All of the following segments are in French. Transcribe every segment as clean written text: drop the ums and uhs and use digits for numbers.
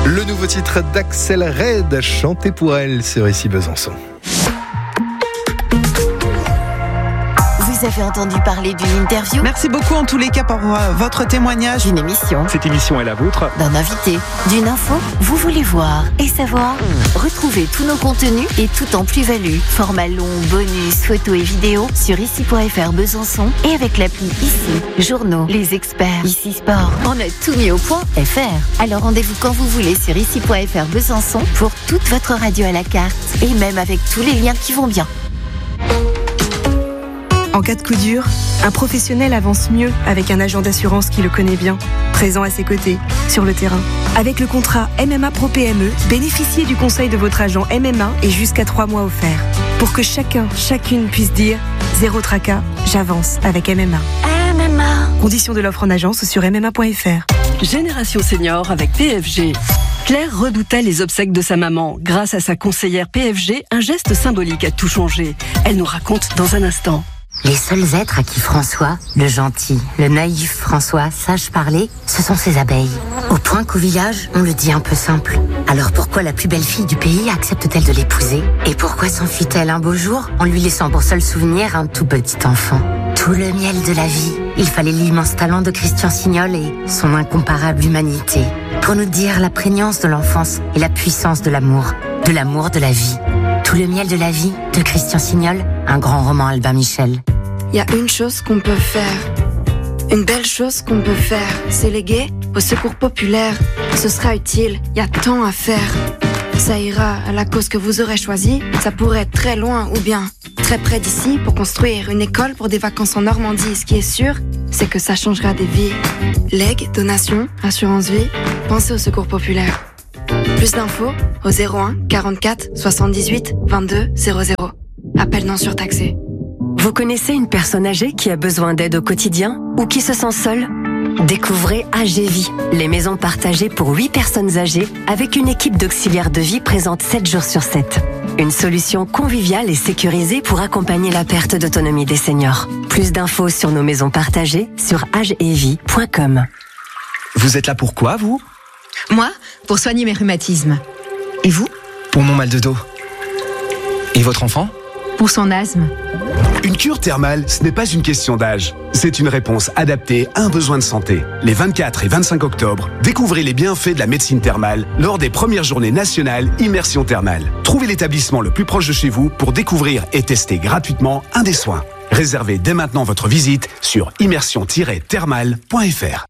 Le nouveau titre d'Axel Red, chanté pour elle sur Ici Besançon. Vous avez entendu parler d'une interview? Merci beaucoup en tous les cas pour votre témoignage. D'une émission. Cette émission est la vôtre. D'un invité. D'une info. Vous voulez voir et savoir? Retrouvez tous nos contenus et tout en plus-value. Format long, bonus, photos et vidéos sur ici.fr Besançon et avec l'appli Ici. Journaux, les experts, Ici Sport. On a tout mis au point .fr. Alors rendez-vous quand vous voulez sur ici.fr Besançon pour toute votre radio à la carte et même avec tous les liens qui vont bien. En cas de coup dur, un professionnel avance mieux avec un agent d'assurance qui le connaît bien, présent à ses côtés, sur le terrain. Avec le contrat MMA Pro PME, bénéficiez du conseil de votre agent MMA et jusqu'à 3 mois offerts. Pour que chacune puisse dire « Zéro tracas, j'avance avec MMA ». MMA. Conditions de l'offre en agence sur mma.fr. Génération Senior avec PFG. Claire redoutait les obsèques de sa maman. Grâce à sa conseillère PFG, un geste symbolique a tout changé. Elle nous raconte dans un instant. Les seuls êtres à qui François, le gentil, le naïf François, sache parler, ce sont ses abeilles. Au point qu'au village, on le dit un peu simple. Alors pourquoi la plus belle fille du pays accepte-t-elle de l'épouser? Et pourquoi s'enfuit-elle un beau jour en lui laissant pour seul souvenir un tout petit enfant? Tout le miel de la vie. Il fallait l'immense talent de Christian Signol et son incomparable humanité pour nous dire la prégnance de l'enfance et la puissance de l'amour de la vie. Tout le miel de la vie de Christian Signol, un grand roman Albin Michel. Il y a une chose qu'on peut faire, une belle chose qu'on peut faire, c'est léguer au secours populaire. Ce sera utile, il y a tant à faire. Ça ira à la cause que vous aurez choisie, ça pourrait être très loin ou bien très près d'ici pour construire une école pour des vacances en Normandie. Ce qui est sûr, c'est que ça changera des vies. Legs, donations, assurance vie, pensez au secours populaire. Plus d'infos au 01 44 78 22 00. Appel non surtaxé. Vous connaissez une personne âgée qui a besoin d'aide au quotidien ou qui se sent seule? Découvrez AGVie, les maisons partagées pour 8 personnes âgées avec une équipe d'auxiliaires de vie présente 7 jours sur 7. Une solution conviviale et sécurisée pour accompagner la perte d'autonomie des seniors. Plus d'infos sur nos maisons partagées sur agevie.com. Vous êtes là pour quoi, vous? Moi, pour soigner mes rhumatismes. Et vous? Pour mon mal de dos. Et votre enfant? Pour son asthme. Une cure thermale, ce n'est pas une question d'âge. C'est une réponse adaptée à un besoin de santé. Les 24 et 25 octobre, découvrez les bienfaits de la médecine thermale lors des premières journées nationales Immersion Thermale. Trouvez l'établissement le plus proche de chez vous pour découvrir et tester gratuitement un des soins. Réservez dès maintenant votre visite sur immersion-thermale.fr.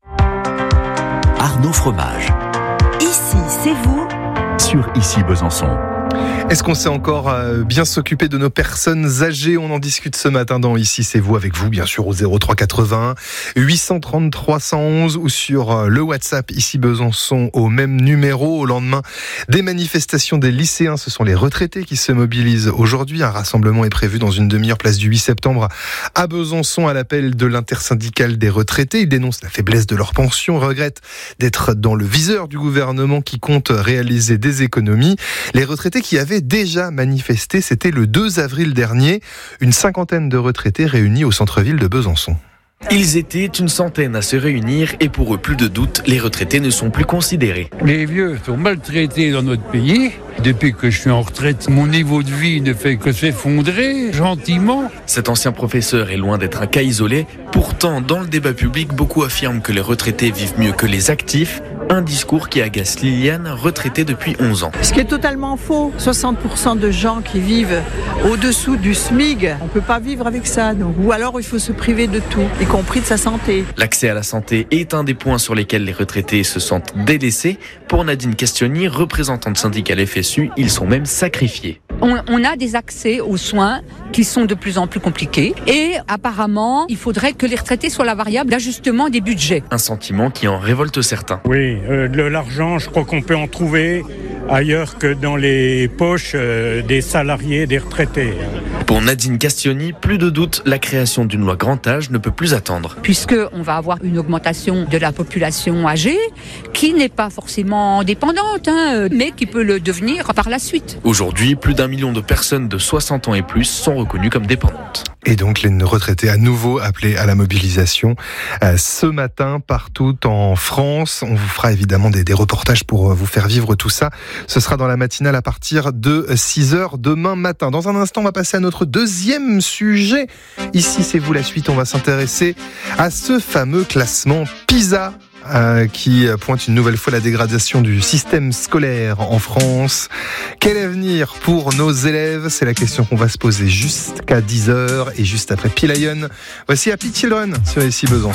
Arnaud Fromage. Ici, c'est vous. Sur Ici Besançon. Est-ce qu'on sait encore bien s'occuper de nos personnes âgées? On en discute ce matin dans Ici c'est vous, avec vous bien sûr au 03 81 830 311 ou sur le WhatsApp Ici Besançon au même numéro. Au lendemain des manifestations des lycéens, ce sont les retraités qui se mobilisent aujourd'hui. Un rassemblement est prévu dans une demi-heure place du 8 septembre à Besançon à l'appel de l'intersyndicale des retraités. Ils dénoncent la faiblesse de leur pension, regrettent d'être dans le viseur du gouvernement qui compte réaliser des économies. Les retraités qui avaient déjà manifesté, c'était le 2 avril dernier, une cinquantaine de retraités réunis au centre-ville de Besançon. Ils étaient une centaine à se réunir et pour eux, plus de doute, les retraités ne sont plus considérés. Les vieux sont maltraités dans notre pays. Depuis que je suis en retraite, mon niveau de vie ne fait que s'effondrer gentiment. Cet ancien professeur est loin d'être un cas isolé. Pourtant, dans le débat public, beaucoup affirment que les retraités vivent mieux que les actifs. Un discours qui agace Liliane, retraitée depuis 11 ans. Ce qui est totalement faux. 60% de gens qui vivent au-dessous du SMIC, on ne peut pas vivre avec ça. Donc. Ou alors il faut se priver de tout, y compris de sa santé. L'accès à la santé est un des points sur lesquels les retraités se sentent délaissés. Pour Nadine Castioni, représentante syndicale FSU, ils sont même sacrifiés. On a des accès aux soins qui sont de plus en plus compliqués et apparemment il faudrait que les retraités soient la variable d'ajustement des budgets. Un sentiment qui en révolte certains. Oui, de l'argent, je crois qu'on peut en trouver ailleurs que dans les poches des salariés, des retraités. Pour Nadine Castioni, plus de doute, la création d'une loi grand âge ne peut plus attendre. Puisqu'on va avoir une augmentation de la population âgée qui n'est pas forcément dépendante, mais qui peut le devenir par la suite. Aujourd'hui, plus d'1 million de personnes de 60 ans et plus sont reconnues comme dépendantes. étudiantes. Et donc les retraités à nouveau appelés à la mobilisation ce matin partout en France. On vous fera évidemment des reportages pour vous faire vivre tout ça. Ce sera dans la matinale à partir de 6h demain matin. Dans un instant, on va passer à notre deuxième sujet. Ici, c'est vous la suite. On va s'intéresser à ce fameux classement PISA qui pointe une nouvelle fois la dégradation du système scolaire en France. Quel avenir pour nos élèves ? C'est la question qu'on va se poser jusqu'à 10h et juste après P-Lion. Voici Happy Children sur ici Besançon.